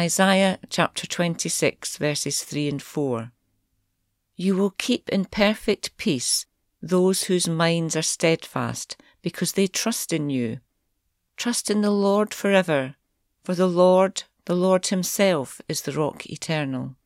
Isaiah chapter 26, verses 3 and 4. You will keep in perfect peace those whose minds are steadfast, because they trust in you. Trust in the Lord forever, for the Lord himself is the rock eternal.